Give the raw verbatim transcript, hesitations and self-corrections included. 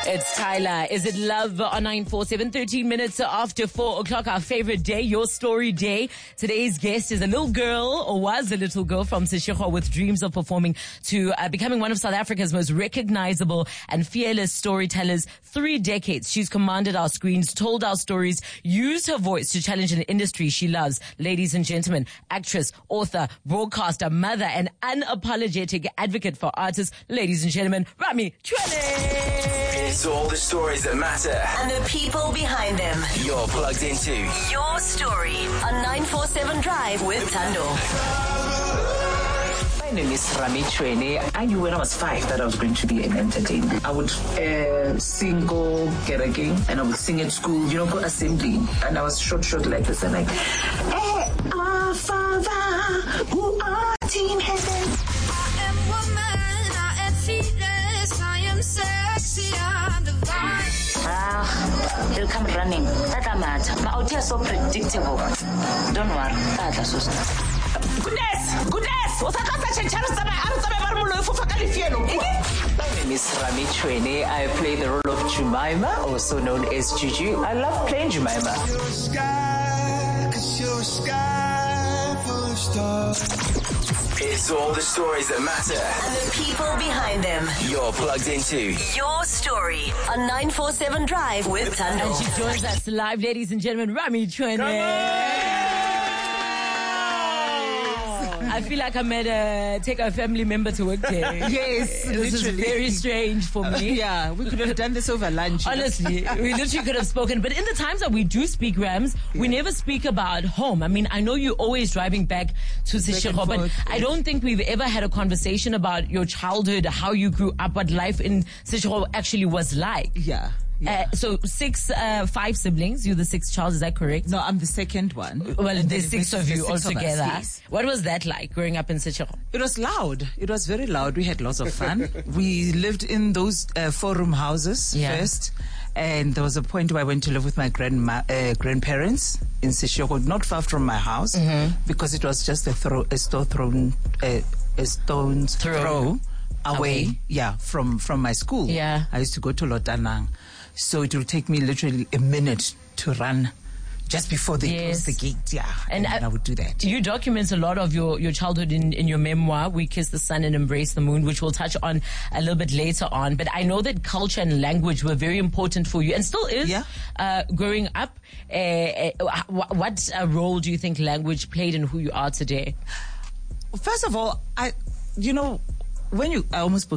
It's Tyler. Is it love on nine four seven? thirteen minutes after four o'clock. Our favorite day, your story day. Today's guest is a little girl, or was a little girl from Seshego with dreams of performing to uh, becoming one of South Africa's most recognizable and fearless storytellers. Three decades. She's commanded our screens, told our stories, used her voice to challenge an industry she loves. Ladies and gentlemen, actress, author, broadcaster, mother, and unapologetic advocate for artists. Ladies and gentlemen, Rami Chwene. It's all the stories that matter and the people behind them. You're plugged into Your Story on nine four seven Drive with Thando. My name is Rami Chwene. I knew when I was five that I was going to be an entertainer. I would uh, sing go Gereke, and I would sing at school, you know, go assembly. And I was short, short like this. And like, hey, our Father, who art in heaven. I am woman, I am fearless, I am sexy, I'm divine. Ah, they'll come running. That matter. My idea is so predictable. Don't worry. Goodness! Goodness! My name is Rami Chwene. I play the role of Jemima, also known as Juju. I love playing Jemima. It's all the stories that matter and the people behind them. You're plugged into Your Story on nine four seven Drive with Thando. And she joins us live, ladies and gentlemen, Rami Chwene. I feel like I met a take a family member to work there. Yes, this is very strange for me. Yeah, we could have done this over lunch. Honestly, we literally could have spoken. But in the times that we do speak, Rams, yeah. we never speak about home. I mean, I know you're always driving back to Seshego, but yes. I don't think we've ever had a conversation about your childhood, how you grew up, what life in Seshego actually was like. Yeah. Yeah. Uh, so six, uh, five siblings. You're the sixth child, is that correct? No, I'm the second one. Well, there's six of you all together. Yes. What was that like growing up in Seshego? It was loud. It was very loud. We had lots of fun. We lived in those uh, four-room houses yeah. first, and there was a point where I went to live with my grandma, uh, grandparents in Seshego, not far from my house, mm-hmm. because it was just a throw, a stone thrown, uh, a stone's throw. throw away, away, yeah, from from my school. Yeah, I used to go to Lotanang. So it will take me literally a minute to run just before they yes. close the gate. Yeah. And, and I, I would do that. You document a lot of your, your childhood in, in your memoir, We Kiss the Sun and Embrace the Moon, which we'll touch on a little bit later on. But I know that culture and language were very important for you and still is yeah. uh, growing up. Uh, uh, what uh, role do you think language played in who you are today? First of all, I, you know, when you, I almost